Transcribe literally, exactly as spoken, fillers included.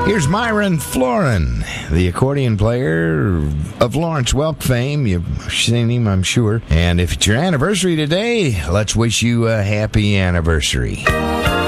Here's Myron Florin, the accordion player of Lawrence Welk fame. You've seen him, I'm sure. And if it's your anniversary today, let's wish you a happy anniversary.